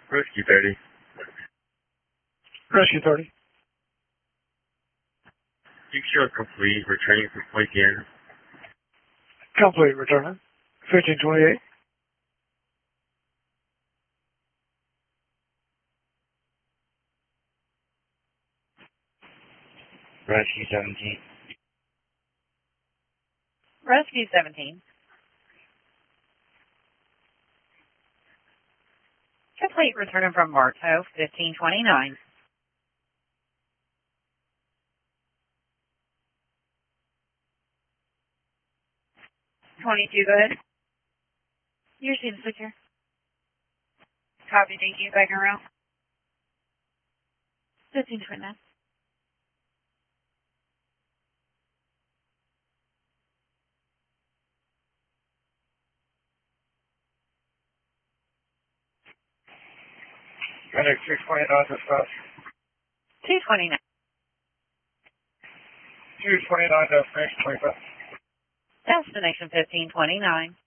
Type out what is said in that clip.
Rescue 30. Rescue 30. You show complete, returning from Point Inn. Complete, returning. 1528. Rescue 17. Rescue 17. Complete, returning from Bartow, 1529. 22, go ahead. You're seeing the switcher. Copy, thank you. Back en route. 1529. Medic 629 dispatch. 229. 229 destination 25. Destination 1529.